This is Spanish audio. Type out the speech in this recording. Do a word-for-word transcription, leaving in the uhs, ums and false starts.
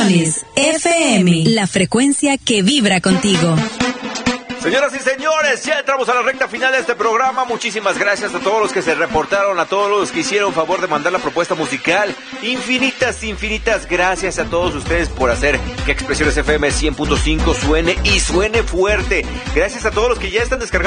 Expresiones F M, la frecuencia que vibra contigo. Señoras y señores, ya entramos a la recta final de este programa. Muchísimas gracias a todos los que se reportaron, a todos los que hicieron favor de mandar la propuesta musical. Infinitas, infinitas gracias a todos ustedes por hacer que Expresiones F M cien punto cinco suene y suene fuerte. Gracias a todos los que ya están descargando